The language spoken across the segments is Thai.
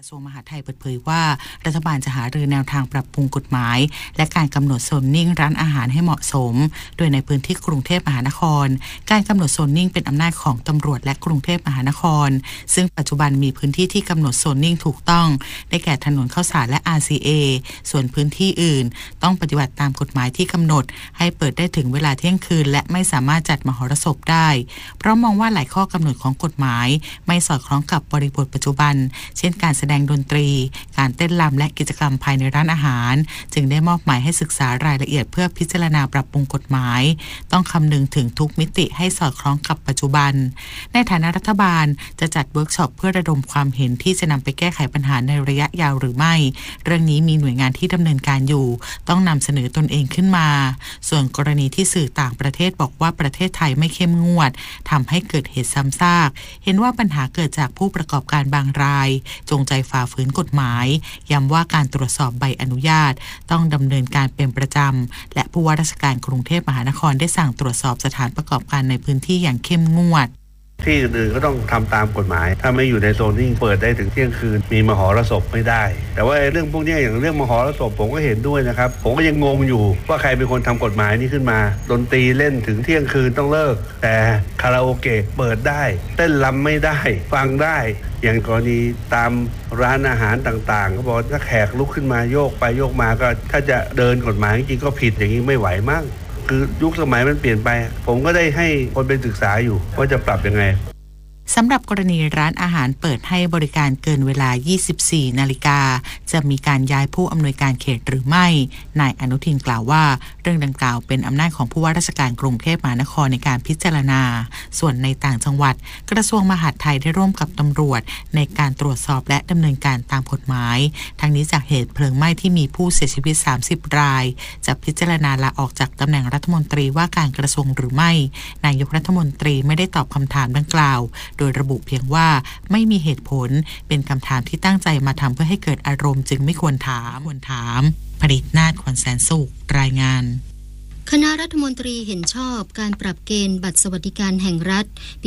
ระทรวงมหาดไทยเปิดเผยว่ารัฐบาลจะหารือแนวทางปรับปรุงกฎหมายและการกำหนดโซนนิ่งร้านอาหารให้เหมาะสมโดยในพื้นที่กรุงเทพมหานครการกำหนดโซนนิ่งเป็นอำนาจของตำรวจและกรุงเทพมหานครซึ่งปัจจุบันมีพื้นที่ที่กำหนดโซนนิ่งถูกต้องได้แก่ถนนข้าวสารและ RCA ส่วนพื้นที่อื่นต้องปฏิบัติตามกฎหมายที่กำหนดให้เปิดได้ถึงเวลาเที่ยงคืนและไม่สามารถจัดมหรสพได้เพราะมองว่าหลายข้อกำหนดของกฎหมายไม่สอดคล้องกับบริบทปัจจุบันเช่นการแสดงดนตรีการเต้นรำและกิจกรรมภายในร้านอาหารจึงได้มอบหมายให้ศึกษารายละเอียดเพื่อพิจารณาปรับปรุงกฎหมายต้องคำนึงถึงทุกมิติให้สอดคล้องกับปัจจุบันในฐานะรัฐบาลจะจัดเวิร์กช็อปเพื่อระดมความเห็นที่จะนำไปแก้ไขปัญหาในระยะยาวหรือไม่เรื่องนี้มีหน่วยงานที่ดำเนินการอยู่ต้องนำเสนอตนเองขึ้นมาส่วนกรณีที่สื่อต่างประเทศบอกว่าประเทศไทยไม่เข้มงวดทำให้เกิดเหตุซ้ำซากเห็นว่าปัญหาเกิดจากผู้ประกอบการบางรายจงใจฝ่าฝืนกฎหมายย้ำว่าการตรวจสอบใบอนุญาตต้องดำเนินการเป็นประจำและผู้ว่าราชการกรุงเทพมหานครได้สั่งตรวจสอบสถานประกอบการในพื้นที่อย่างเข้มงวดที่อื่นก็ต้องทำตามกฎหมายถ้าไม่อยู่ในโซนนิ่งเปิดได้ถึงเที่ยงคืนมีมหรสพไม่ได้แต่ว่าเรื่องพวกนี้อย่างเรื่องมหรสพผมก็เห็นด้วยนะครับผมก็ยังงงอยู่ว่าใครเป็นคนทำกฎหมายนี้ขึ้นมาดนตรีเล่นถึงเที่ยงคืนต้องเลิกแต่คาราโอเกะเปิดได้เต้นรำไม่ได้ฟังได้อย่างกรณีตามร้านอาหารต่างๆก็บอกถ้าแขกลุกขึ้นมาโยกไปโยกมาก็ถ้าจะเดินกฎหมายจริงๆก็ผิดอย่างนี้ไม่ไหวมั้งคือยุคสมัยมันเปลี่ยนไปผมก็ได้ให้คนไปศึกษาอยู่ว่าจะปรับยังไงสำหรับกรณีร้านอาหารเปิดให้บริการเกินเวลา 24 นาฬิกาจะมีการย้ายผู้อำนวยการเขตหรือไม่นายอนุทินกล่าวว่าเรื่องดังกล่าวเป็นอำนาจของผู้ว่าราชการกรุงเทพมหานครในการพิจารณาส่วนในต่างจังหวัดกระทรวงมหาดไทยได้ร่วมกับตำรวจในการตรวจสอบและดำเนินการตามกฎหมายทั้งนี้จากเหตุเพลิงไหม้ที่มีผู้เสียชีวิต 30 รายจะพิจารณาลาออกจากตำแหน่งรัฐมนตรีว่าการกระทรวงหรือไม่นายกรัฐมนตรีไม่ได้ตอบคำถามดังกล่าวโดยระบุเพียงว่าไม่มีเหตุผลเป็นคำถามที่ตั้งใจมาทำเพื่อให้เกิดอารมณ์จึงไม่ควรถามผลิตนาฏ ขวัญแสนสุขรายงานคณะรัฐมนตรีเห็นชอบการปรับเกณฑ์บัตรสวัสดิการแห่งรัฐปี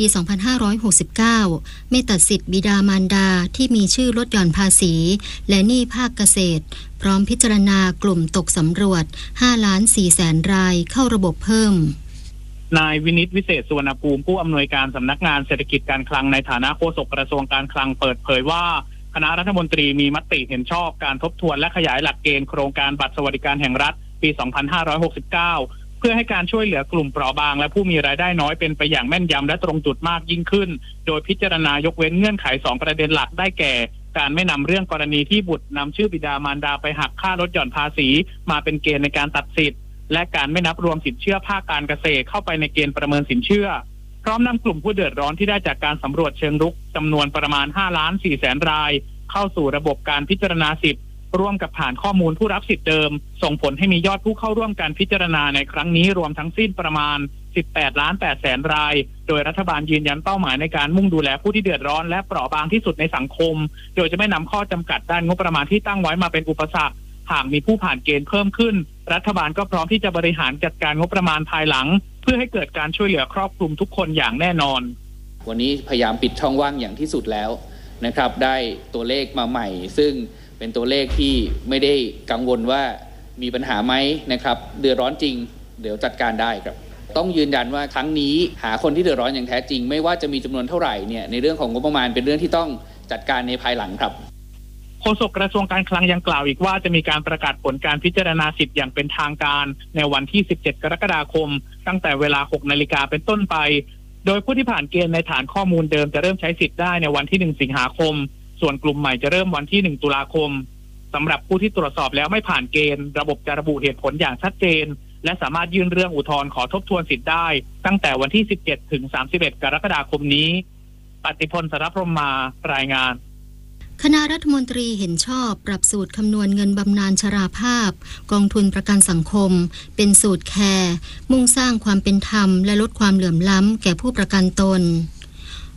2569 ไม่ตัดสิทธิบิดามารดาที่มีชื่อลดหย่อนภาษีและหนี้ภาคเกษตรพร้อมพิจารณากลุ่มตกสำรวจ 5,400,000 รายเข้าระบบเพิ่มนายวินิตวิเศษสุวรรณภูมิผู้อำนวยการสำนักงานเศรษฐกิจการคลังในฐานะโฆษกกระทรวงการคลังเปิดเผยว่าคณะรัฐมนตรีมีมติเห็นชอบการทบทวนและขยายหลักเกณฑ์โครงการบัตรสวัสดิการแห่งรัฐปี 2569 เพื่อให้การช่วยเหลือกลุ่มเปราะบางและผู้มีรายได้น้อยเป็นไปอย่างแม่นยำและตรงจุดมากยิ่งขึ้นโดยพิจารณายกเว้นเงื่อนไข2ประเด็นหลักได้แก่การไม่นำเรื่องกรณีที่บุตรนำชื่อบิดามารดาไปหักค่าลดหย่อนภาษีมาเป็นเกณฑ์ในการตัดสิทธิ์และการไม่นับรวมสินเชื่อภาคการเกษตรเข้าไปในเกณฑ์ประเมินสินเชื่อพร้อมนำกลุ่มผู้เดือดร้อนที่ได้จากการสำรวจเชิงรุกจำนวนประมาณ 5,400,000 รายเข้าสู่ระบบการพิจารณาสิทธิ์ร่วมกับฐานข้อมูลผู้รับสิทธิ์เดิมส่งผลให้มียอดผู้เข้าร่วมการพิจารณาในครั้งนี้รวมทั้งสิ้นประมาณ 18,800,000 รายโดยรัฐบาลยืนยันเป้าหมายในการมุ่งดูแลผู้ที่เดือดร้อนและเปราะบางที่สุดในสังคมโดยจะไม่นำข้อจำกัดด้านงบประมาณที่ตั้งไว้มาเป็นอุปสรรคหากมีผู้ผ่านเกณฑ์เพิ่มขึ้นรัฐบาลก็พร้อมที่จะบริหารจัดการงบประมาณภายหลังเพื่อให้เกิดการช่วยเหลือครอบคลุมทุกคนอย่างแน่นอนวันนี้พยายามปิดช่องว่างอย่างที่สุดแล้วนะครับได้ตัวเลขมาใหม่ซึ่งเป็นตัวเลขที่ไม่ได้กังวลว่ามีปัญหาไหมนะครับเดือดร้อนจริงเดี๋ยวจัดการได้ครับต้องยืนยันว่าครั้งนี้หาคนที่เดือดร้อนอย่างแท้จริงไม่ว่าจะมีจำนวนเท่าไหร่เนี่ยในเรื่องของงบประมาณเป็นเรื่องที่ต้องจัดการในภายหลังครับโฆษกกระทรวงการคลังยังกล่าวอีกว่าจะมีการประกาศผลการพิจารณาสิทธิ์อย่างเป็นทางการในวันที่ 17 กรกฎาคมตั้งแต่เวลา 6 นาฬิกาเป็นต้นไปโดยผู้ที่ผ่านเกณฑ์ในฐานข้อมูลเดิมจะเริ่มใช้สิทธิ์ได้ในวันที่ 1 สิงหาคมส่วนกลุ่มใหม่จะเริ่มวันที่ 1 ตุลาคมสำหรับผู้ที่ตรวจสอบแล้วไม่ผ่านเกณฑ์ระบบจะระบุเหตุผลอย่างชัดเจนและสามารถยื่นเรื่องอุทธรณ์ขอทบทวนสิทธิ์ได้ตั้งแต่วันที่ 17 ถึง 31 กรกฎาคมนี้ปฏิพล สรพรหมมารายงานคณะรัฐมนตรีเห็นชอบปรับสูตรคำนวณเงินบำนาญชราภาพกองทุนประกันสังคมเป็นสูตรแคร์มุ่งสร้างความเป็นธรรมและลดความเหลื่อมล้ำแก่ผู้ประกันตน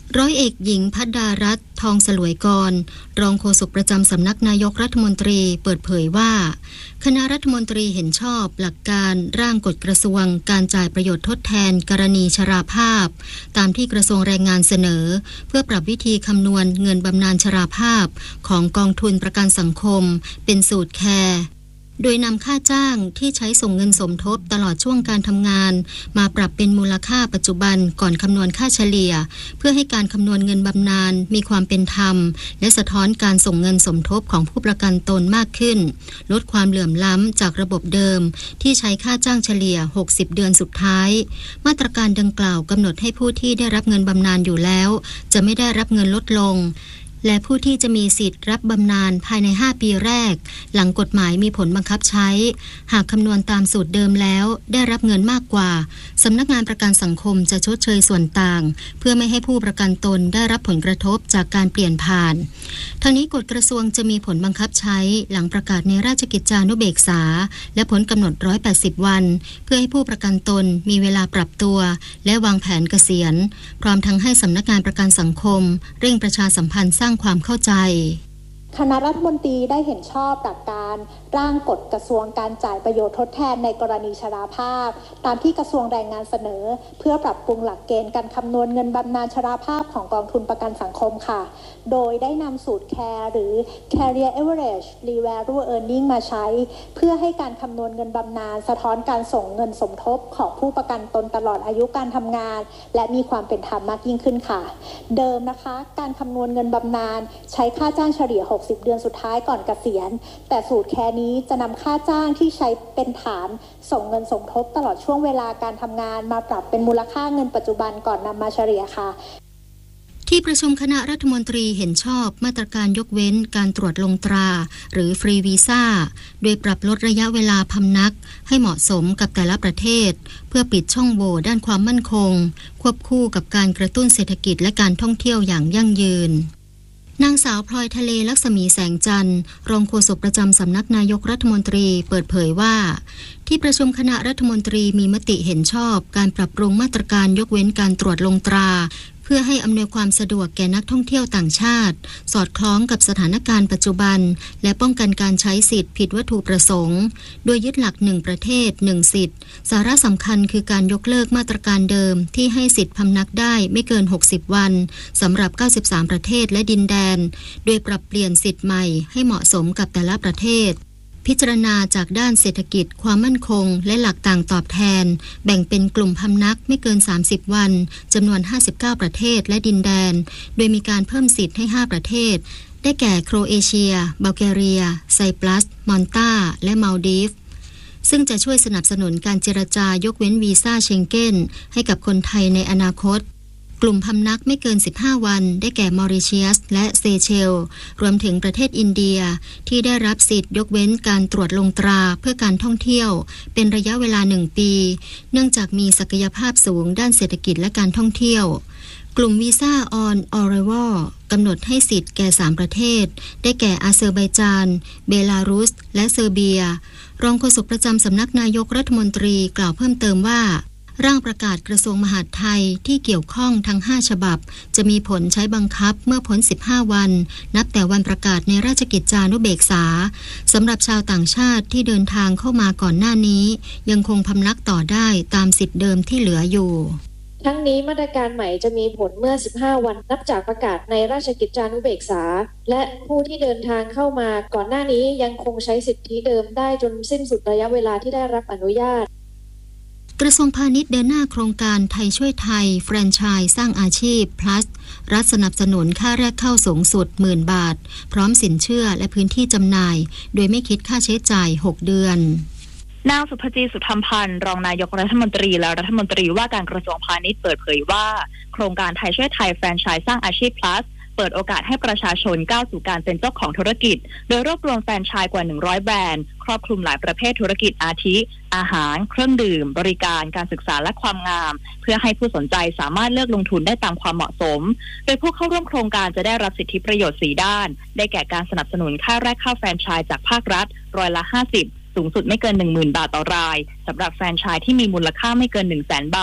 ร้อยเอกหญิงภัดดารัตน์ทองสลวยกรรองโฆษกประจำสำนักนายกรัฐมนตรีเปิดเผยว่าคณะรัฐมนตรีเห็นชอบหลักการร่างกฎกระทรวงการจ่ายประโยชน์ทดแทนกรณีชราภาพตามที่กระทรวงแรงงานเสนอเพื่อปรับวิธีคำนวณเงินบำนาญชราภาพของกองทุนประกันสังคมเป็นสูตรแคร์โดยนำค่าจ้างที่ใช้ส่งเงินสมทบตลอดช่วงการทำงานมาปรับเป็นมูลค่าปัจจุบันก่อนคำนวณค่าเฉลี่ยเพื่อให้การคำนวณเงินบำนาญมีความเป็นธรรมและสะท้อนการส่งเงินสมทบของผู้ประกันตนมากขึ้นลดความเหลื่อมล้ำจากระบบเดิมที่ใช้ค่าจ้างเฉลี่ย60เดือนสุดท้ายมาตรการดังกล่าวกำหนดให้ผู้ที่ได้รับเงินบำนาญอยู่แล้วจะไม่ได้รับเงินลดลงและผู้ที่จะมีสิทธิ์รับบำนาญภายใน5ปีแรกหลังกฎหมายมีผลบังคับใช้หากคำนวณตามสูตรเดิมแล้วได้รับเงินมากกว่าสำนักงานประกันสังคมจะชดเชยส่วนต่างเพื่อไม่ให้ผู้ประกันตนได้รับผลกระทบจากการเปลี่ยนผ่านทั้งนี้กฎกระทรวงจะมีผลบังคับใช้หลังประกาศในราชกิจจานุเบกษาและผลกำหนด180วันเพื่อให้ผู้ประกันตนมีเวลาปรับตัวและวางแผนเกษียณพร้อมทั้งให้สำนักงานประกันสังคมเร่งประชาสัมพันธ์สร้างความเข้าใจคณะรัฐมนตรีได้เห็นชอบหลักการร่างกฎกระทรวงการจ่ายประโยชน์ทดแทนในกรณีชราภาพตามที่กระทรวงแรงงานเสนอเพื่อปรับปรุงหลักเกณฑ์การคำนวณเงินบำนาญชราภาพของกองทุนประกันสังคมค่ะโดยได้นำสูตร CARE หรือ Career Average Revalue Earning มาใช้เพื่อให้การคำนวณเงินบำนาญสะท้อนการส่งเงินสมทบของผู้ประกันตนตลอดอายุการทำงานและมีความเป็นธรรมมากยิ่งขึ้นค่ะเดิมนะคะการคำนวณเงินบำนาญใช้ค่าจ้างเฉลี่ย60เดือนสุดท้ายก่อนเกษียณแต่สูตรแค่นี้จะนำค่าจ้างที่ใช้เป็นฐานส่งเงินสมทบตลอดช่วงเวลาการทำงานมาปรับเป็นมูลค่าเงินปัจจุบันก่อนนำมาเฉลี่ยค่ะที่ประชุมคณะรัฐมนตรีเห็นชอบมาตรการยกเว้นการตรวจลงตราหรือฟรีวีซ่าโดยปรับลดระยะเวลาพำนักให้เหมาะสมกับแต่ละประเทศเพื่อปิดช่องโหว่ด้านความมั่นคงควบคู่กับการกระตุ้นเศรษฐกิจและการท่องเที่ยวอย่างยั่งยืนนางสาวพลอยทะเลลักษมีแสงจันทร์รองโฆษกประจำสำนักนายกรัฐมนตรีเปิดเผยว่าที่ประชุมคณะรัฐมนตรีมีมติเห็นชอบการปรับปรุงมาตรการยกเว้นการตรวจลงตราเพื่อให้อำนวยความสะดวกแก่นักท่องเที่ยวต่างชาติสอดคล้องกับสถานการณ์ปัจจุบันและป้องกันการใช้สิทธิ์ผิดวัตถุประสงค์โดยยึดหลัก1ประเทศ1สิทธิ์สาระสำคัญคือการยกเลิกมาตรการเดิมที่ให้สิทธิ์พำนักได้ไม่เกิน60วันสำหรับ93ประเทศและดินแดนโดยปรับเปลี่ยนสิทธิ์ใหม่ให้เหมาะสมกับแต่ละประเทศพิจารณาจากด้านเศรษฐกิจความมั่นคงและหลักต่างตอบแทนแบ่งเป็นกลุ่มพำนักไม่เกิน30วันจำนวน59ประเทศและดินแดนโดยมีการเพิ่มสิทธิ์ให้5ประเทศได้แก่โครเอเชียบัลแกเรียไซปรัสมอนตาและมัลดีฟซึ่งจะช่วยสนับสนุนการเจรจายกเว้นวีซ่าเชงเก้นให้กับคนไทยในอนาคตกลุ่มพำนักไม่เกิน15วันได้แก่มอริเชียสและเซเชลรวมถึงประเทศอินเดียที่ได้รับสิทธิ์ยกเว้นการตรวจลงตราเพื่อการท่องเที่ยวเป็นระยะเวลา1ปีเนื่องจากมีศักยภาพสูงด้านเศรษฐกิจและการท่องเที่ยวกลุ่มวีซ่า on arrival กำหนดให้สิทธิ์แก่3ประเทศได้แก่อาเซอร์ไบจานเบลารุสและเซอร์เบียรองโฆษกประจำสำนักนายกรัฐมนตรีกล่าวเพิ่มเติมว่าร่างประกาศกระทรวงมหาดไทยที่เกี่ยวข้องทั้ง5ฉบับจะมีผลใช้บังคับเมื่อพ้น15วันนับแต่วันประกาศในราชกิจจานุเบกษาสำหรับชาวต่างชาติที่เดินทางเข้ามาก่อนหน้านี้ยังคงพำนักต่อได้ตามสิทธิเดิมที่เหลืออยู่ทั้งนี้มาตรการใหม่จะมีผลเมื่อ15วันนับจากประกาศในราชกิจจานุเบกษาและผู้ที่เดินทางเข้ามาก่อนหน้านี้ยังคงใช้สิทธิเดิมได้จนสิ้นสุดระยะเวลาที่ได้รับอนุญาตกระทรวงพาณิชย์เดินหน้าโครงการไทยช่วยไทยแฟรนไชส์สร้างอาชีพ plus รัฐสนับสนุนค่าแรกเข้าสูงสุด 10,000 บาทพร้อมสินเชื่อและพื้นที่จำหน่ายโดยไม่คิดค่าใช้จ่าย6เดือนนางสุภจีสุธรรมพันธ์รองนายกรัฐมนตรีและรัฐมนตรีว่าการกระทรวงพาณิชย์เปิดเผยว่าโครงการไทยช่วยไทยแฟรนไชส์สร้างอาชีพ plusเปิดโอกาสให้ประชาชนก้าวสู่การเป็นเจ้าของธุรกิจโดยรวบรวมแฟรนไชส์กว่า100แบรนด์ครอบคลุมหลายประเภทธุรกิจอาทิอาหารเครื่องดื่มบริการการศึกษาและความงามเพื่อให้ผู้สนใจสามารถเลือกลงทุนได้ตามความเหมาะสมโดยผู้เข้าร่วมโครงการจะได้รับสิทธิประโยชน์4ด้านได้แก่การสนับสนุนค่าแรกเข้าแฟรนไชส์จากภาครัฐ50%สูงสุดไม่เกิน 10,000 บาทต่อรายสำหรับแฟรนไชส์ที่มีมูลค่าไม่เกิน 100,000 บาท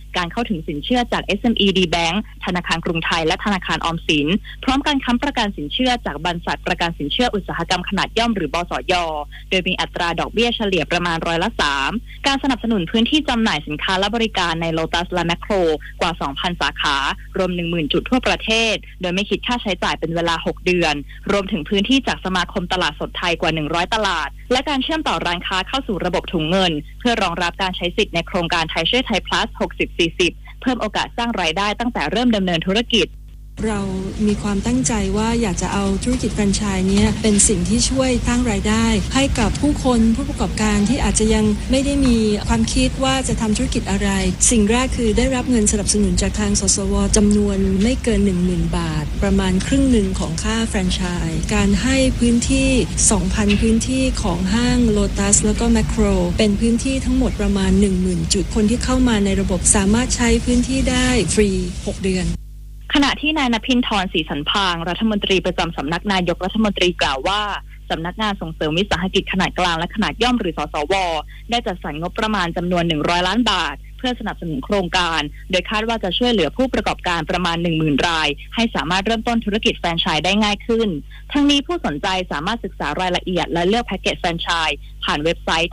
การเข้าถึงสินเชื่อจาก SME Bank ธนาคารกรุงไทยและธนาคารออมสินพร้อมการค้ำประกันสินเชื่อจากบรรษัทประกันสินเชื่ออุตสาหกรรมขนาดย่อมหรือบสย.โดยมีอัตราดอกเบี้ยเฉลี่ยประมาณ3%การสนับสนุนพื้นที่จำหน่ายสินค้าและบริการในโลตัสและแมคโครกว่า 2,000 สาขารวม 10,000 จุดทั่วประเทศโดยไม่คิดค่าใช้จ่ายเป็นเวลา6เดือนรวมถึงพื้นที่จากสมาคมตลาดสดไทยกว่า100ตลาดและการเชื่อมต่อร้านค้าเข้าสู่ระบบถุงเงินเพื่อรองรับการใช้สิทธิ์ในโครงการไทยช่วยไทย plus 60-40 เพิ่มโอกาสสร้างรายได้ตั้งแต่เริ่มดำเนินธุรกิจเรามีความตั้งใจว่าอยากจะเอาธุรกิจแฟรนไชส์นี้เป็นสิ่งที่ช่วยสร้างรายได้ให้กับผู้คนผู้ประกอบการที่อาจจะยังไม่ได้มีความคิดว่าจะทำธุรกิจอะไรสิ่งแรกคือได้รับเงินสนับสนุนจากทางสสว.จำนวนไม่เกิน 10,000 บาทประมาณครึ่งหนึ่งของค่าแฟรนไชส์การให้พื้นที่ 2,000 พื้นที่ของห้างโลตัสแล้วก็แมคโครเป็นพื้นที่ทั้งหมดประมาณ 10,000 จุดคนที่เข้ามาในระบบสามารถใช้พื้นที่ได้ฟรี6 เดือนขณะที่นายณภินทร์ ศรีสันพางรัฐมนตรีประจำสำนักนายกรัฐมนตรีกล่าวว่าสำนักงานส่งเสริมวิสาหกิจขนาดกลางและขนาดย่อมหรือสสว.ได้จัดสรรงบประมาณจำนวน100ล้านบาทเพื่อสนับสนุนโครงการโดยคาดว่าจะช่วยเหลือผู้ประกอบการประมาณ 10,000 รายให้สามารถเริ่มต้นธุรกิจแฟรนไชส์ได้ง่ายขึ้นทั้งนี้ผู้สนใจสามารถศึกษารายละเอียดและเลือกแพ็กเกจแฟรนไชส์ผ่านเว็บไซต์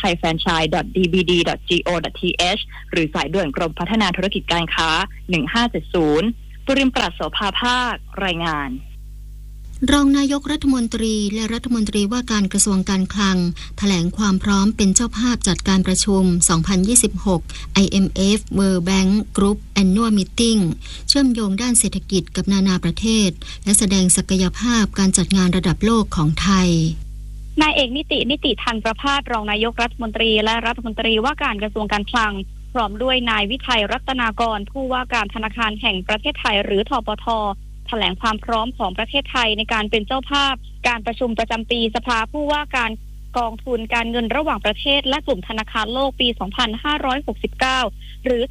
thaichaythaiFranchise.dbd.go.th หรือสายด่วนกรมพัฒนาธุรกิจการค้า1570ปุริมปรัชโสภาภาครายงานรองนายกรัฐมนตรีและรัฐมนตรีว่าการกระทรวงการคลังแถลงความพร้อมเป็นเจ้าภาพจัดการประชุม 2026 IMF World Bank Group Annual Meeting เชื่อมโยงด้านเศรษฐกิจกับนานาประเทศและแสดงศักยภาพการจัดงานระดับโลกของไทยนายเอกนิติทันประภาสรองนายกรัฐมนตรีและรัฐมนตรีว่าการกระทรวงการคลังพร้อมด้วยนายวิทัยรัตนากรผู้ว่าการธนาคารแห่งประเทศไทยหรือธปท.แถลงความพร้อมของประเทศไทยในการเป็นเจ้าภาพการประชุมประจำปีสภาผู้ว่าการกองทุนการเงินระหว่างประเทศและกลุ่มธนาคารโลกปี 2569 หรือ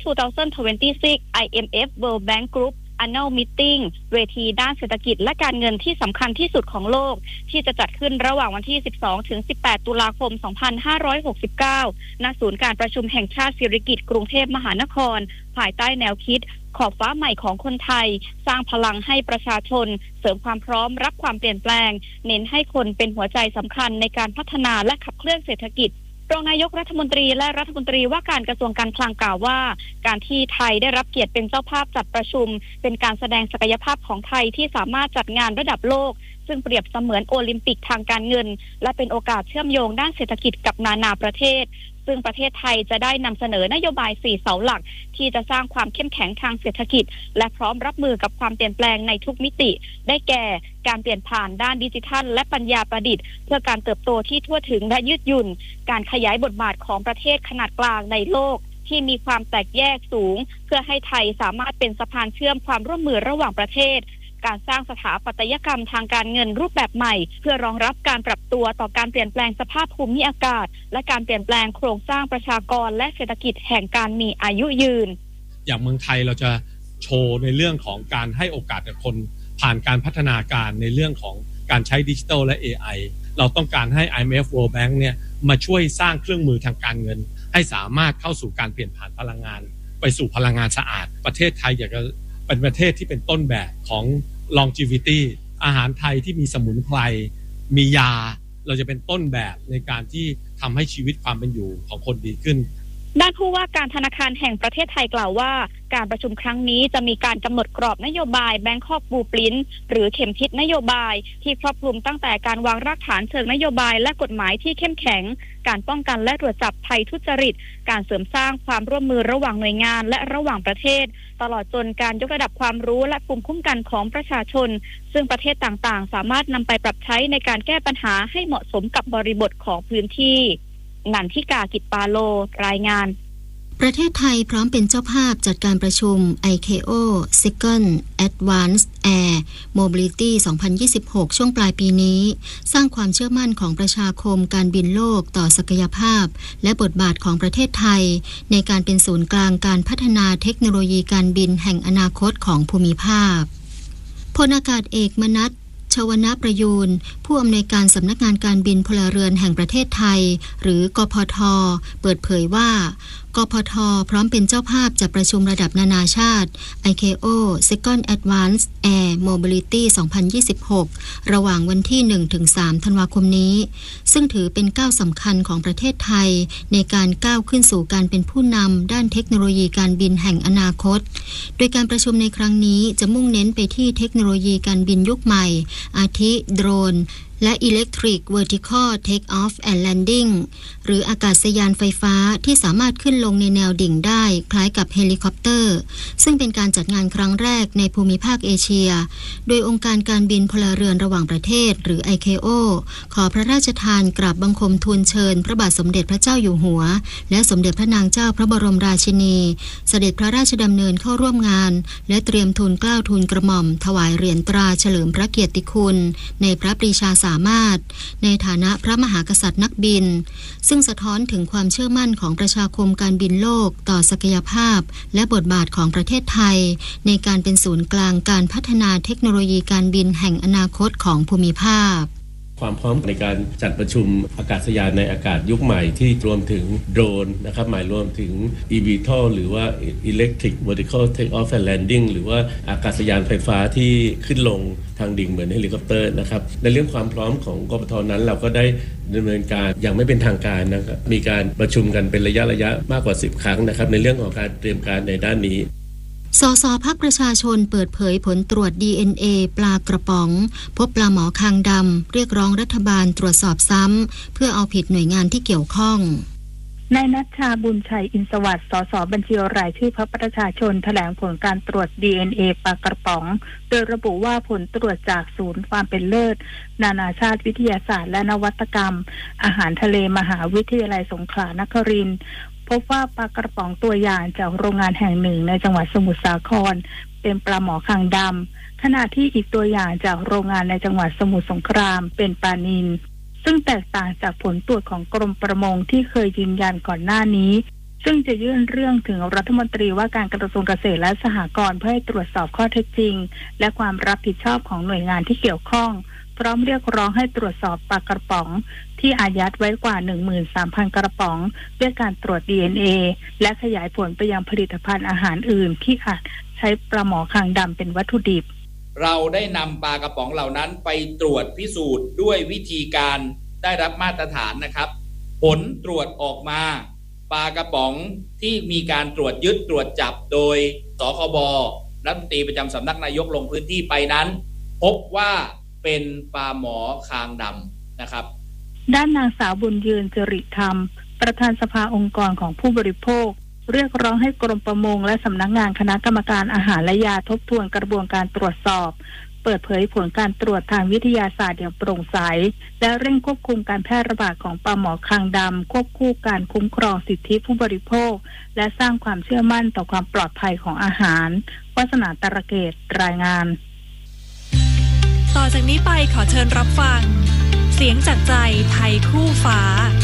2026 IMF World Bank Group Annual Meeting เวทีด้านเศรษฐกิจและการเงินที่สำคัญที่สุดของโลกที่จะจัดขึ้นระหว่างวันที่ 12-18 ตุลาคม 2569 ณ ศูนย์การประชุมแห่งชาติสิริกิติ์กรุงเทพมหานครภายใต้แนวคิดขอบฟ้าใหม่ของคนไทยสร้างพลังให้ประชาชนเสริมความพร้อมรับความเปลี่ยนแปลงเน้นให้คนเป็นหัวใจสำคัญในการพัฒนาและขับเคลื่อนเศรษฐกิจรองนายกรัฐมนตรีและรัฐมนตรีว่าการกระทรวงการคลังกล่าวว่าการที่ไทยได้รับเกียรติเป็นเจ้าภาพจัดประชุมเป็นการแสดงศักยภาพของไทยที่สามารถจัดงานระดับโลกซึ่งเปรียบเสมือนโอลิมปิกทางการเงินและเป็นโอกาสเชื่อมโยงด้านเศรษฐกิจกับนานาประเทศซึ่งประเทศไทยจะได้นำเสนอนโยบาย4เสาหลักที่จะสร้างความเข้มแข็งทางเศรษฐกิจและพร้อมรับมือกับความเปลี่ยนแปลงในทุกมิติได้แก่การเปลี่ยนผ่านด้านดิจิทัลและปัญญาประดิษฐ์เพื่อการเติบโตที่ทั่วถึงและยืดหยุ่นการขยายบทบาทของประเทศขนาดกลางในโลกที่มีความแตกแยกสูงเพื่อให้ไทยสามารถเป็นสะพานเชื่อมความร่วมมือระหว่างประเทศการสร้างสถาปัตยกรรมทางการเงินรูปแบบใหม่เพื่อรองรับการปรับตัวต่อการเปลี่ยนแปลงสภาพภูมิอากาศและการเปลี่ยนแปลงโครงสร้างประชากรและเศรษฐกิจแห่งการมีอายุยืนอย่างเมืองไทยเราจะโชว์ในเรื่องของการให้โอกาสกับคนผ่านการพัฒนาการในเรื่องของการใช้ดิจิทัลและ AI เราต้องการให้ IMF World Bank เนี่ยมาช่วยสร้างเครื่องมือทางการเงินให้สามารถเข้าสู่การเปลี่ยนผ่านพลังงานไปสู่พลังงานสะอาดประเทศไทยอยากจะเป็นประเทศที่เป็นต้นแบบของlongevity อาหารไทยที่มีสมุนไพรมียาเราจะเป็นต้นแบบในการที่ทำให้ชีวิตความเป็นอยู่ของคนดีขึ้นด้านผู้ว่าการธนาคารแห่งประเทศไทยกล่าวว่าการประชุมครั้งนี้จะมีการกำหนดกรอบนโยบาย Bangkok Blueprint หรือเข็มทิศนโยบายที่ครอบคลุมตั้งแต่การวางรากฐานเชิงนโยบายและกฎหมายที่เข้มแข็งการป้องกันและตรวจจับภัยทุจริตการเสริมสร้างความร่วมมือระหว่างหน่วยงานและระหว่างประเทศตลอดจนการยกระดับความรู้และภูมิคุ้มกันของประชาชนซึ่งประเทศต่างๆสามารถนำไปปรับใช้ในการแก้ปัญหาให้เหมาะสมกับบริบทของพื้นที่นันทิกา กิจปาโลรายงานประเทศไทยพร้อมเป็นเจ้าภาพจัดการประชุม ICAO Second Advanced Air Mobility 2026 ช่วงปลายปีนี้สร้างความเชื่อมั่นของประชาคมการบินโลกต่อศักยภาพและบทบาทของประเทศไทยในการเป็นศูนย์กลางการพัฒนาเทคโนโลยีการบินแห่งอนาคตของภูมิภาคพลอากาศเอกมนัส ชวนาประยูรผู้อำนวยการสำนักงานการบินพลเรือนแห่งประเทศไทยหรือกพท.เปิดเผยว่ากพท.พร้อมเป็นเจ้าภาพจัดประชุมระดับนานาชาติ ICAO Second Advanced Air Mobility 2026 ระหว่างวันที่ 1-3 ธันวาคมนี้ซึ่งถือเป็นก้าวสำคัญของประเทศไทยในการก้าวขึ้นสู่การเป็นผู้นำด้านเทคโนโลยีการบินแห่งอนาคตโดยการประชุมในครั้งนี้จะมุ่งเน้นไปที่เทคโนโลยีการบินยุคใหม่อาทิโดรนและ Electric Vertical Take-off and Landing หรืออากาศยานไฟฟ้าที่สามารถขึ้นลงในแนวดิ่งได้คล้ายกับเฮลิคอปเตอร์ซึ่งเป็นการจัดงานครั้งแรกในภูมิภาคเอเชียโดยองค์การการบินพลเรือนระหว่างประเทศหรือ ICAO ขอพระราชทานกราบบังคมทูลเชิญพระบาทสมเด็จพระเจ้าอยู่หัวและสมเด็จพระนางเจ้าพระบรมราชินีเสด็จพระราชดำเนินเข้าร่วมงานและเตรียมทูลเกล้าทูลกระหม่อมถวายเหรียญตราเฉลิมพระเกียรติคุณในพระปรีชาสามารถในฐานะพระมหากษัตริย์นักบินซึ่งสะท้อนถึงความเชื่อมั่นของประชาคมการบินโลกต่อศักยภาพและบทบาทของประเทศไทยในการเป็นศูนย์กลางการพัฒนาเทคโนโลยีการบินแห่งอนาคตของภูมิภาคความพร้อมในการจัดประชุมอากาศยานในอากาศยุคใหม่ที่รวมถึงโดรนนะครับหมายรวมถึง eVTOL หรือว่า Electric Vertical Take-off and Landing หรือว่าอากาศยานไฟฟ้าที่ขึ้นลงทางดิ่งเหมือนเฮลิคอปเตอร์นะครับในเรื่องความพร้อมของกปท.นั้นเราก็ได้ดำเนินการอย่างไม่เป็นทางการนะครับมีการประชุมกันเป็นระยะมากกว่า10ครั้งนะครับในเรื่องของการเตรียมการในด้านนี้สสพรรคประชาชนเปิดเผยผลตรวจ DNA ปลากระป๋องพบปลาหมอคางดำเรียกร้องรัฐบาลตรวจสอบซ้ำเพื่อเอาผิดหน่วยงานที่เกี่ยวข้องนายณัฐชาบุญชัยอินทร์สวัสดิ์สสบัญชีรายชื่อพรรคประชาชนแถลงผลการตรวจ DNA ปลากระป๋องโดยระบุว่าผลตรวจจากศูนย์ความเป็นเลิศนานาชาติวิทยาศาสตร์และนวัตกรรมอาหารทะเลมหาวิทยาลัยสงขลานครินทร์พบว่าปลากระป๋องตัวอย่างจากโรงงานแห่งหนึ่งในจังหวัดสมุทรสาครเป็นปลาหมอคางดำขณะที่อีกตัวอย่างจากโรงงานในจังหวัดสมุทรสงครามเป็นปลานิลซึ่งแตกต่างจากผลตรวจของกรมประมงที่เคยยืนยันก่อนหน้านี้ซึ่งจะยื่นเรื่องถึงรัฐมนตรีว่าการกระทรวงเกษตรและสหกรณ์เพื่อให้ตรวจสอบข้อเท็จจริงและความรับผิดชอบของหน่วยงานที่เกี่ยวข้องพร้อมเรียกร้องให้ตรวจสอบปลากระป๋องที่อายัดไว้กว่า 13,000 กระป๋องด้วยการตรวจ DNA และขยายผลไปยังผลิตภัณฑ์อาหารอื่นที่อาจใช้ปลาหมอคางดำเป็นวัตถุดิบเราได้นำปลากระป๋องเหล่านั้นไปตรวจพิสูจน์ด้วยวิธีการได้รับมาตรฐานนะครับผลตรวจออกมาปลากระป๋องที่มีการตรวจยึดตรวจจับโดยสคบ.รัฐมนตรีประจำสำนักนายกลงพื้นที่ไปนั้นพบว่าเป็นปลาหมอคางดำนะครับด้านนางสาวบุญยืนจริธรรมประธานสภาองค์กรของผู้บริโภคเรียกร้องให้กรมประมงและสำนักงานคณะกรรมการอาหารและยาทบทวนกระบวนการตรวจสอบเปิดเผยผลการตรวจทางวิทยาศาสตร์อย่างโปร่งใสและเร่งควบคุมการแพร่ระบาดของปลาหมอคางดำควบคู่การคุ้มครองสิทธิผู้บริโภคและสร้างความเชื่อมั่นต่อความปลอดภัยของอาหารวาสนาตระเกตรายงานต่อจากนี้ไปขอเชิญรับฟังเสียงจากใจไทยคู่ฟ้า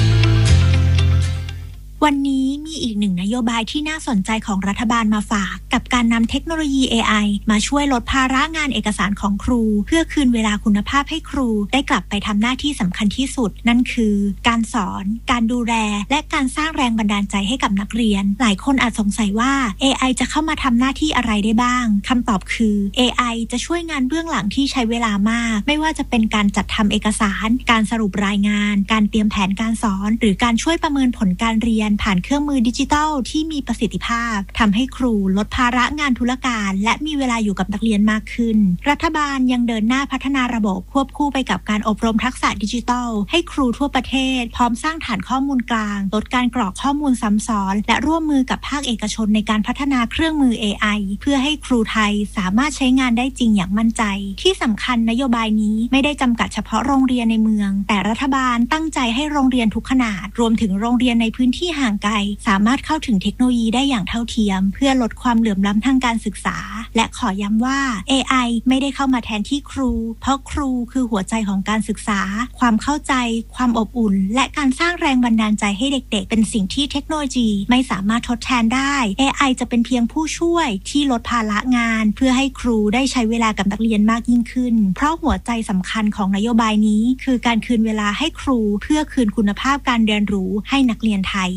วันนี้มีอีกหนึ่งนโยบายที่น่าสนใจของรัฐบาลมาฝากกับการนำเทคโนโลยี AI มาช่วยลดภาระงานเอกสารของครูเพื่อคืนเวลาคุณภาพให้ครูได้กลับไปทำหน้าที่สำคัญที่สุดนั่นคือการสอนการดูแลและการสร้างแรงบันดาลใจให้กับนักเรียนหลายคนอาจสงสัยว่า AI จะเข้ามาทำหน้าที่อะไรได้บ้างคำตอบคือ AI จะช่วยงานเบื้องหลังที่ใช้เวลามากไม่ว่าจะเป็นการจัดทำเอกสารการสรุปรายงานการเตรียมแผนการสอนหรือการช่วยประเมินผลการเรียนผ่านเครื่องมือดิจิทัลที่มีประสิทธิภาพทำให้ครูลดภาระงานธุรการและมีเวลาอยู่กับนักเรียนมากขึ้นรัฐบาลยังเดินหน้าพัฒนาระบบควบคู่ไปกับการอบรมทักษะดิจิทัลให้ครูทั่วประเทศพร้อมสร้างฐานข้อมูลกลางลดการกรอกข้อมูลซ้ำซ้อนและร่วมมือกับภาคเอกชนในการพัฒนาเครื่องมือ AI เพื่อให้ครูไทยสามารถใช้งานได้จริงอย่างมั่นใจที่สำคัญนโยบายนี้ไม่ได้จำกัดเฉพาะโรงเรียนในเมืองแต่รัฐบาลตั้งใจให้โรงเรียนทุกขนาดรวมถึงโรงเรียนในพื้นที่ห่างไกลสามารถเข้าถึงเทคโนโลยีได้อย่างเท่าเทียมเพื่อลดความเหลื่อมล้ำทางการศึกษาและขอย้ำว่า AI ไม่ได้เข้ามาแทนที่ครูเพราะครูคือหัวใจของการศึกษาความเข้าใจความอบอุ่นและการสร้างแรงบันดาลใจให้เด็กๆเป็นสิ่งที่เทคโนโลยีไม่สามารถทดแทนได้ AI จะเป็นเพียงผู้ช่วยที่ลดภาระงานเพื่อให้ครูได้ใช้เวลากับนักเรียนมากยิ่งขึ้นเพราะหัวใจสำคัญของนโยบายนี้คือการคืนเวลาให้ครูเพื่อคืนคุณภาพการเรียนรู้ให้นักเรียนไทย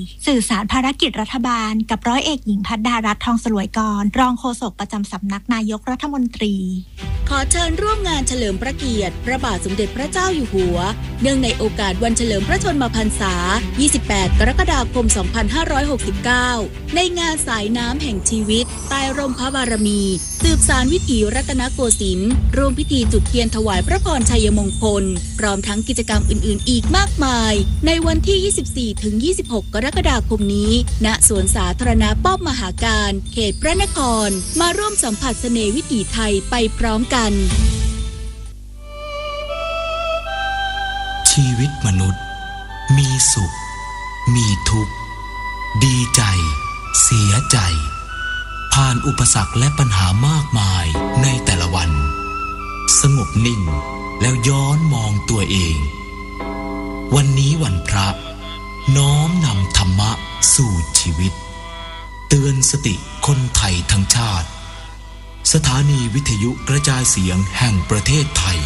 สื่อสารภารกิจรัฐบาลกับร้อยเอกหญิงภัทรดารัตน์ทองสลวยกรรองโฆษกประจำสำนักนายกรัฐมนตรีขอเชิญร่วมงานเฉลิมพระเกียรติพระบาทสมเด็จพระเจ้าอยู่หัวเนื่องในโอกาสวันเฉลิมพระชนมพรรษา 28 กรกฎาคม 2569 ในงานสายน้ำแห่งชีวิตใต้ร่มพระบารมีสืบสานวิถีรัตนโกสินทร์ร่วมพิธีจุดเทียนถวายพระพรชัยมงคลพร้อมทั้งกิจกรรมอื่นๆอีกมากมายในวันที่ 24-26 กรกฎาคมนี้ณสวนสาธารณะป้อมมหาการเขตพระนครมาร่วมสัมผัสเสน่ห์วิถีไทยไปพร้อมกันชีวิตมนุษย์มีสุขมีทุกข์ดีใจเสียใจผ่านอุปสรรคและปัญหามากมายในแต่ละวันสงบนิ่งแล้วย้อนมองตัวเองวันนี้วันพระน้อมนำธรรมะสู่ชีวิตเตือนสติคนไทยทั้งชาติสถานีวิทยุกระจายเสียงแห่งประเทศไทย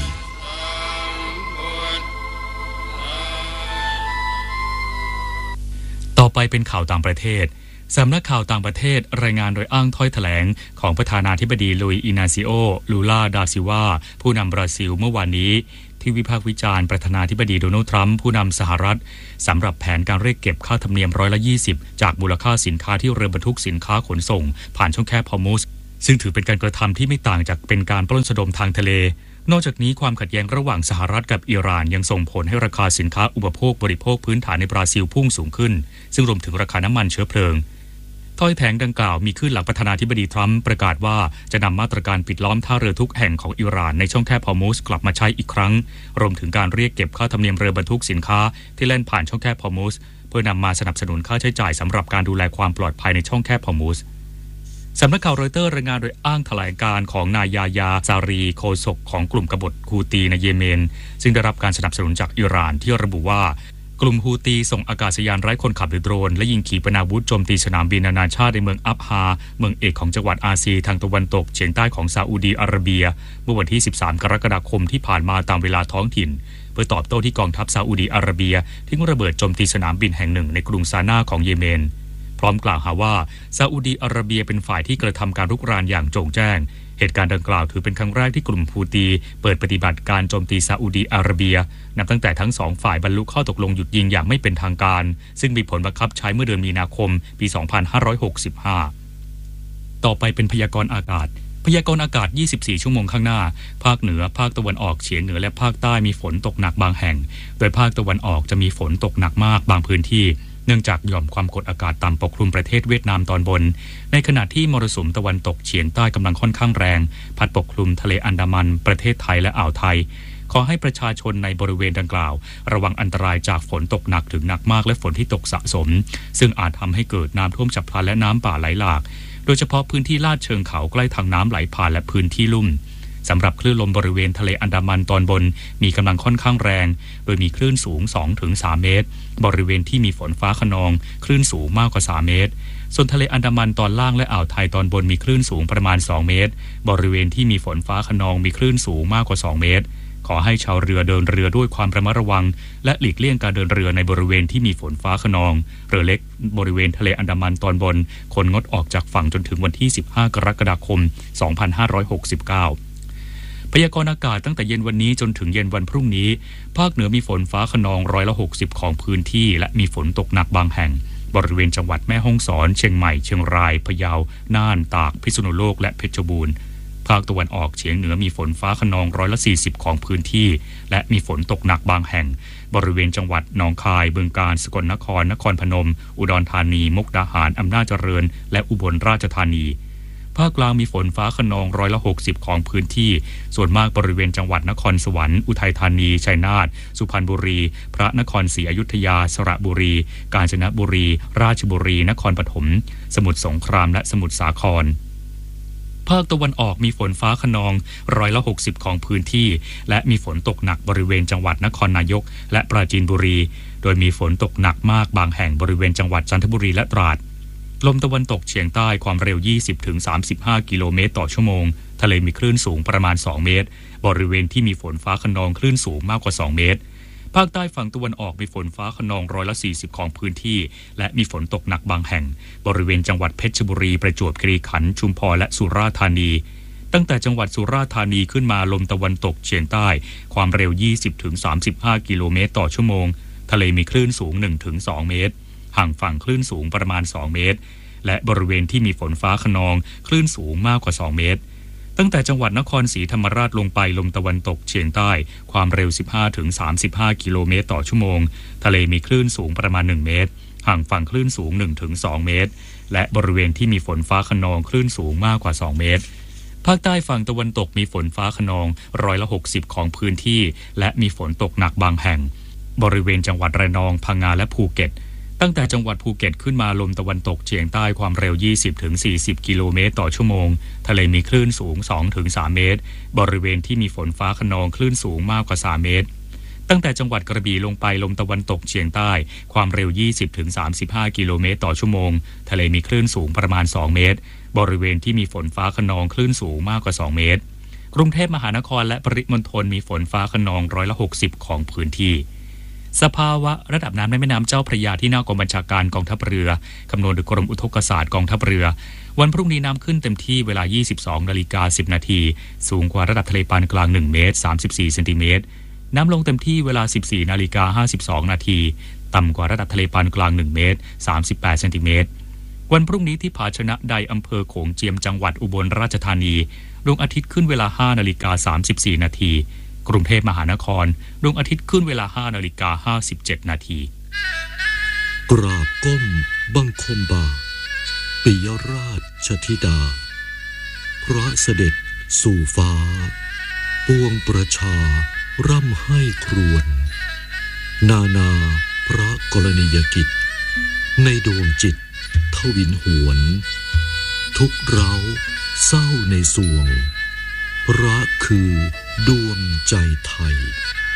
ต่อไปเป็นข่าวต่างประเทศสำนักข่าวต่างประเทศรายงานโดยอ้างถ้อยแถลงของประธานาธิบดีลุยอินาซิโอลูลาดาซิวาผู้นำบราซิลเมื่อวานนี้ที่วิพากษ์วิจารณ์ประธานาธิบดีโดนัลด์ทรัมป์ผู้นำสหรัฐสำหรับแผนการเรียกเก็บค่าธรรมเนียม20%จากมูลค่าสินค้าที่เรือบรรทุกสินค้าขนส่งผ่านช่องแคบฮอร์มุซซึ่งถือเป็นการกระทำที่ไม่ต่างจากเป็นการปล้นสะดมทางทะเลนอกจากนี้ความขัดแย้งระหว่างสหรัฐกับอิหร่านยังส่งผลให้ราคาสินค้าอุปโภคบริโภคพื้นฐานในบราซิลพุ่งสูงขึ้นซึ่งรวมถึงราคาน้ำมันเชื้อเพลิงถ้อยแถลงดังกล่าวมีขึ้นหลังประธานาธิบดีทรัมป์ประกาศว่าจะนำมาตรการปิดล้อมท่าเรือทุกแห่งของอิหร่านในช่องแคบฮอร์มุซกลับมาใช้อีกครั้งรวมถึงการเรียกเก็บค่าธรรมเนียมเรือบรรทุกสินค้าที่แล่นผ่านช่องแคบฮอร์มุซเพื่อนำมาสนับสนุนค่าใช้จ่ายสำหรับการดูแลความปลอดภัยในช่องแคบฮอร์มุซสำนักข่าวรอยเตอร์รายงานโดยอ้างแถลงการของนายยาญาซารีโฆษกของกลุ่มกบฏฮูตีในเยเมนซึ่งได้รับการสนับสนุนจากอิหร่านที่ระบุว่ากลุ่มฮูตีส่งอากาศยานไร้คนขับหรือโดรนและยิงขีปนาวุธโจมตีสนามบินนานาชาติในเมืองอับฮาเมืองเอกของจังหวัดอาซีทางตะวันตกเฉียงใต้ของซาอุดีอาระเบียเมื่อวันที่13กรกฎาคมที่ผ่านมาตามเวลาท้องถิ่นเพื่อตอบโต้ที่กองทัพซาอุดีอาระเบียทิ้งระเบิดโจมตีสนามบินแห่งหนึ่งในกรุงซานาของเยเมนพร้อมกล่าวหาว่าซาอุดีอาระเบียเป็นฝ่ายที่กระทำการรุกรานอย่างโจ่งแจ้งเหตุการณ์ดังกล่าวถือเป็นครั้งแรกที่กลุ่มฮูตีเปิดปฏิบัติการโจมตีซาอุดีอาระเบียนับตั้งแต่ทั้งสองฝ่ายบรรลุข้อตกลงหยุดยิงอย่างไม่เป็นทางการซึ่งมีผลบังคับใช้เมื่อเดือนมีนาคมปี 2565 ต่อไปเป็นพยากรณ์อากาศพยากรณ์อากาศ24ชั่วโมงข้างหน้าภาคเหนือภาคตะวันออกเฉียงเหนือและภาคใต้มีฝนตกหนักบางแห่งโดยภาคตะวันออกจะมีฝนตกหนักมากบางพื้นที่เนื่องจากหย่อมความกดอากาศต่ำปกคลุมประเทศเวียดนามตอนบนในขณะที่มรสุมตะวันตกเฉียงใต้กำลังค่อนข้างแรงพัดปกคลุมทะเลอันดามันประเทศไทยและอ่าวไทยขอให้ประชาชนในบริเวณดังกล่าวระวังอันตรายจากฝนตกหนักถึงหนักมากและฝนที่ตกสะสมซึ่งอาจทำให้เกิดน้ำท่วมฉับพลันและน้ำป่าไหลหลากโดยเฉพาะพื้นที่ลาดเชิงเขาใกล้ทางน้ำไหลผ่านและพื้นที่ลุ่มสำหรับคลื่นลมบริเวณทะเลอันดามันตอนบนมีกำลังค่อนข้างแรงโดยมีคลื่นสูง 2-3 เมตรบริเวณที่มีฝนฟ้าคะนองคลื่นสูงมากกว่า3เมตรส่วนทะเลอันดามันตอนล่างและอ่าวไทยตอนบนมีคลื่นสูงประมาณ2เมตรบริเวณที่มีฝนฟ้าคะนองมีคลื่นสูงมากกว่า2เมตรขอให้ชาวเรือเดินเรือด้วยความระมัดระวังและหลีกเลี่ยงการเดินเรือในบริเวณที่มีฝนฟ้าคะนองเรือเล็กบริเวณทะเลอันดามันตอนบนควรงดออกจากฝั่งจนถึงวันที่15กรกฎาคม 2569พยากรณ์อากาศตั้งแต่เย็นวันนี้จนถึงเย็นวันพรุ่งนี้ภาคเหนือมีฝนฟ้าคะนอง60%ของพื้นที่และมีฝนตกหนักบางแห่งบริเวณจังหวัดแม่ฮ่องสอนเชียงใหม่เชียงรายพะเยาน่านตากพิษณุโลกและเพชรบูรณ์ภาคตะวันออกเฉียงเหนือมีฝนฟ้าคะนอง40%ของพื้นที่และมีฝนตกหนักบางแห่งบริเวณจังหวัดหนองคายบึงกาฬสกลนครนครพนมอุดรธานีมุกดาหารอำนาจเจริญและอุบลราชธานีภาคกลางมีฝนฟ้าคะนอง60%ของพื้นที่ส่วนมากบริเวณจังหวัดนครสวรรค์อุทัยธานีชัยนาทสุพรรณบุรีพระนครศรีอยุธยาสระบุรีกาญจนบุรีราชบุรีนครปฐมสมุทรสงครามและสมุทรสาครภาคตะวันออกมีฝนฟ้าคะนอง60%ของพื้นที่และมีฝนตกหนักบริเวณจังหวัดนครนายกและปราจีนบุรีโดยมีฝนตกหนักมากบางแห่งบริเวณจังหวัดจันทบุรีและตราดลมตะวันตกเฉียงใต้ความเร็ว 20-35 กิโลเมตรต่อชั่วโมงทะเลมีคลื่นสูงประมาณ2เมตรบริเวณที่มีฝนฟ้าคะนองคลื่นสูงมากกว่า2เมตรภาคใต้ฝั่งตะวันออกมีฝนฟ้าคะนอง140ของพื้นที่และมีฝนตกหนักบางแห่งบริเวณจังหวัดเพชรบุรีประจวบคีรีขันธ์ชุมพรและสุราษฎร์ธานีตั้งแต่จังหวัดสุราษฎร์ธานีขึ้นมาลมตะวันตกเฉียงใต้ความเร็ว 20-35 กิโลเมตรต่อชั่วโมงทะเลมีคลื่นสูง 1-2 เมตรห่างฝั่งคลื่นสูงประมาณ2 เมตรและบริเวณที่มีฝนฟ้าคะนองคลื่นสูงมากกว่า2 เมตรตั้งแต่จังหวัดนครศรีธรรมราชลงไปลมตะวันตกเฉียงใต้ความเร็ว 15-35 กิโลเมตรต่อชั่วโมงทะเลมีคลื่นสูงประมาณ1 เมตรห่างฝั่งคลื่นสูง 1-2 เมตรและบริเวณที่มีฝนฟ้าคะนองคลื่นสูงมากกว่า2 เมตรภาคใต้ฝั่งตะวันตกมีฝนฟ้าคะนอง60%ของพื้นที่และมีฝนตกหนักบางแห่งบริเวณจังหวัดระนองพังงาและภูเก็ตตั้งแต่จังหวัดภูเก็ตขึ้นมาลมตะวันตกเฉียงใต้ความเร็ว 20-40 กิโลเมตรต่อชั่วโมงทะเลมีคลื่นสูง 2-3 เมตรบริเวณที่มีฝนฟ้าคะนองคลื่นสูงมากกว่า3 เมตรตั้งแต่จังหวัดกระบี่ลงไปลมตะวันตกเฉียงใต้ความเร็ว 20-35 กิโลเมตรต่อชั่วโมงทะเลมีคลื่นสูงประมาณ2 เมตรบริเวณที่มีฝนฟ้าคะนองคลื่นสูงมากกว่า2 เมตรกรุงเทพมหานครและปริมณฑลมีฝนฟ้าคะนอง60%ของพื้นที่สภาวะระดับน้ำในแม่น้ำเจ้าพระยาที่หน้ากองบัญชาการกองทัพเรือคำนวณโดยกรมอุทกศาสตร์กองทัพเรือวันพรุ่งนี้น้ำขึ้นเต็มที่เวลา 22:10 นาทีสูงกว่าระดับทะเลปานกลาง1 เมตร 34 เซนติเมตรน้ำลงเต็มที่เวลา 14:52 นาทีต่ำกว่าระดับทะเลปานกลาง1 เมตร 38 เซนติเมตรวันพรุ่งนี้ที่ผาชนะใดอำเภอโขงเจียมจังหวัดอุบลราชธานีดวงอาทิตย์ขึ้นเวลา 5:34 นาทีกรุงเทพมหานครดวงอาทิตย์ขึ้นเวลา 5:57 นาทีกราบก้มบังคมบาปิยราชธิดาพระเสด็จสู่ฟ้าปวงประชาร่ำให้ครวญนาพระกรณียกิจในดวงจิตทวินหวนทุกเร้าเศร้าในสวงพระคือดวงใจไทย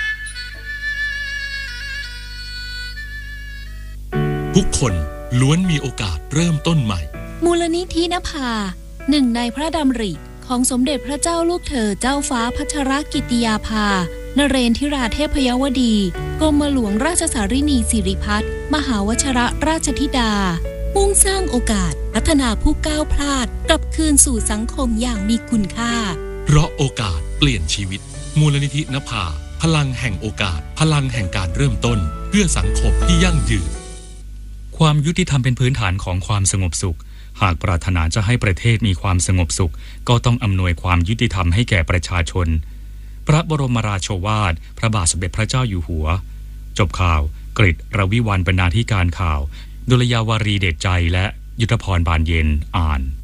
ทุกคนล้วนมีโอกาสเริ่มต้นใหม่มูลนิธินภาหนึ่งในพระดำริของสมเด็จพระเจ้าลูกเธอเจ้าฟ้าพัชรกิติยาภานเรนทิราเทพยวดีกรมหลวงราชสารินีสิริพัฒน์มหาวชรราชธิดามุ่งสร้างโอกาสพัฒนาผู้ก้าวพลาดกลับคืนสู่สังคมอย่างมีคุณค่าเพราะโอกาสเปลี่ยนชีวิตมูลนิธินภาพลังแห่งโอกาสพลังแห่งการเริ่มต้นเพื่อสังคมที่ยั่งยืนความยุติธรรมเป็นพื้นฐานของความสงบสุขหากปรารถนาจะให้ประเทศมีความสงบสุขก็ต้องอำนวยความยุติธรรมให้แก่ประชาชนพระบรมราโชวาทพระบาทสมเด็จพระเจ้าอยู่หัวจบข่าวกฤษ รวิวรรณบรรณาธิการข่าวดุลยาวารีเดชใจและยุทธพรบานเย็นอ่าน